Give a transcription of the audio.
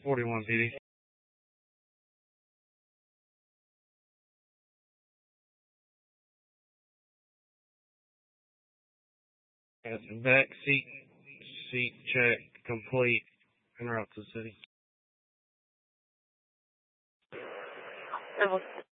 41 PD. Back seat check complete. En route to the city.